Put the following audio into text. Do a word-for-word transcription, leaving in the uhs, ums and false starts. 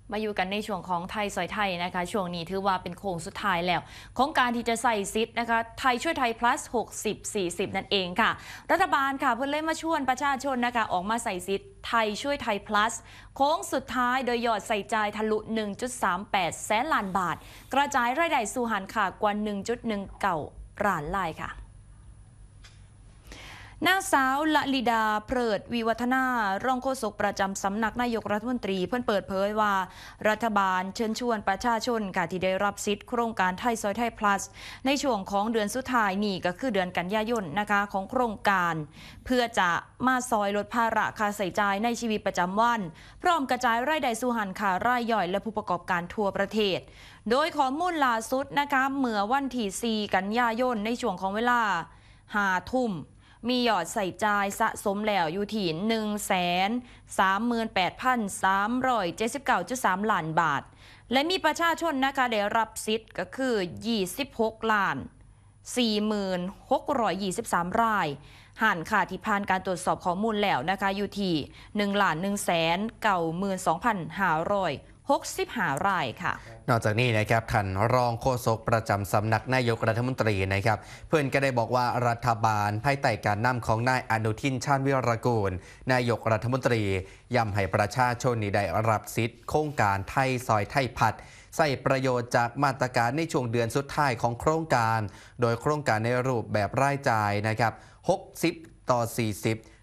มาอยู่กันในช่วงของไทยสอยไทยนะคะช่วงนี้ถือว่าเป็นโค้งสุดท้ายแล้วของการที่จะใส่ซิทนะคะไทยช่วยไทย plus หกสิบ สี่สิบ นั่นเองค่ะรัฐบาลค่ะเพื่อเล่นมาชวนประชาชนนะคะออกมาใส่ซิทไทยช่วยไทย plus โค้งสุดท้ายโดยยอดใส่ใจทะลุ หนึ่งจุดสามแปด แสนล้านบาทกระจายรายได้สู่หันค่ะกว่า หนึ่งจุดหนึ่งเก้า ล้านรายค่ะนางสาวละลิดาเพลิดวิวัฒนารองโฆษกประจำสำนักนายกรัฐมนตรีเพิ่นเปิดเผยว่ารัฐบาลเชิญชวนประชาชนค่ะที่ได้รับสิทธิ์โครงการไทยซอยไทย plus ในช่วงของเดือนสุดท้ายนี่ก็คือเดือนกันยายนนะคะของโครงการเพื่อจะมาซอยลดภาระค่าใช้จ่ายในชีวิตประจำวันพร้อมกระจายรายได้สู่หันค่ารายย่อยและผู้ประกอบการทั่วประเทศโดยข้อมูลล่าสุดนะคะเมื่อวันที่สี่กันยายนในช่วงของเวลาห้าทุ่มมียอดใส่จ่ายสะสมแล้วอยู่ที่ หนึ่งแสนสามหมื่นแปดพันสามร้อยเจ็ดสิบเก้าจุดสาม ล้านบาทและมีประชาชนนะคะได้รับสิทธิ์ก็คือยี่สิบหกล้านสี่หมื่นหกร้อยยี่สิบสามรายหันค่าที่ผ่านการตรวจสอบข้อมูลแล้วนะคะอยู่ที่หนึ่งล้านหนึ่งแสนเก้าหมื่นสองพันห้าร้อยหกสิบห้ารายค่ะนอกจากนี้นะครับท่านรองโฆษกประจำสำนักนายกรัฐมนตรีนะครับเพื่อนก็ได้บอกว่ารัฐบาลภายใต้การนำของนายอนุทินชาญวิรากูลนายกรัฐมนตรีย้ำให้ประชาชนได้รับสิทธิ์โครงการไทยซอยไทยพัดใส่ประโยชน์จากมาตรการในช่วงเดือนสุดท้ายของโครงการโดยโครงการในรูปแบบรายจ่ายนะครับหกสิบต่อสี่สิบ